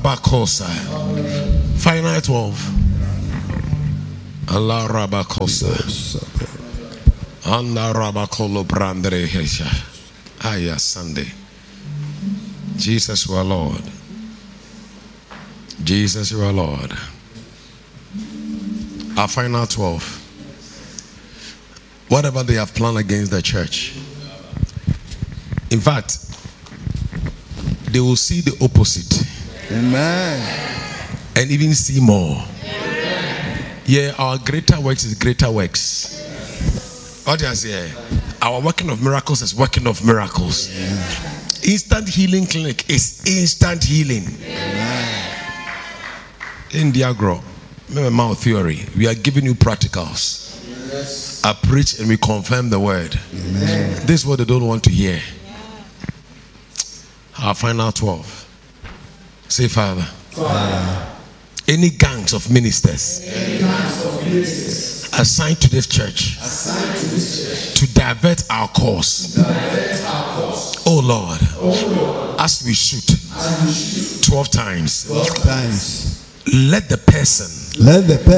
Rabakosa. Final 12. Allah Rabakosa. Anna Rabakolo Brandre Hesha. Aya Sunday. Jesus, you are Lord. Jesus, you are Lord. Our final 12. Whatever they have planned against the church, in fact, they will see the opposite. Amen. And even see more. Yeah, our greater works is greater works. Audience, yeah. Our working of miracles is working of miracles. Instant healing clinic is instant healing. In Diagro, mouth theory, we are giving you practicals. I preach and we confirm the word. This is what they don't want to hear. Our final 12. Say, Father. Any gangs of ministers assigned to this church to divert our course. Oh Lord, as we shoot 12 times, let the person